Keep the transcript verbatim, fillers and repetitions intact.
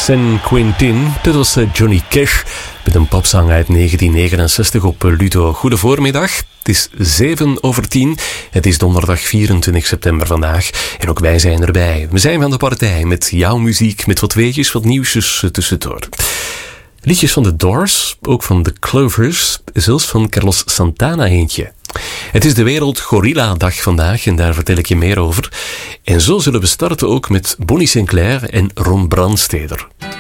San Quentin. Dit was Johnny Cash met een popzang uit negentien negenenzestig op Ludo. Goedemormiddag. Het is zeven over tien. Het is donderdag vierentwintig september vandaag. En ook wij zijn erbij. We zijn van de partij met jouw muziek, met wat weetjes, wat nieuwsjes tussendoor. Liedjes van The Doors, ook van The Clovers, zelfs van Carlos Santana eentje. Het is de Wereld Gorilla Dag vandaag en daar vertel ik je meer over. En zo zullen we starten ook met Bonnie Sinclair en Ron Brandsteder.